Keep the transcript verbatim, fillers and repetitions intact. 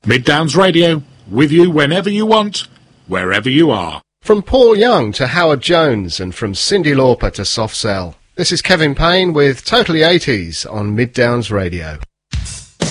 Mid Downs Radio, with you whenever you want, wherever you are. From Paul Young to Howard Jones and from Cyndi Lauper to Soft Cell, this is Kevin Payne with Totally eighties on Mid Downs Radio.